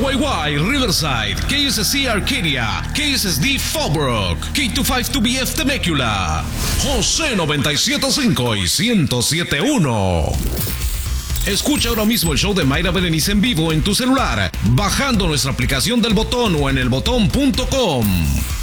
KYY Riverside, KSC Arcadia, KSSD Fallbrook, K252BF Temecula, José 97.5 y 107.1. Escucha ahora mismo el show de Mayra Berenice en vivo en tu celular, bajando nuestra aplicación del Botón o en elbotón.com.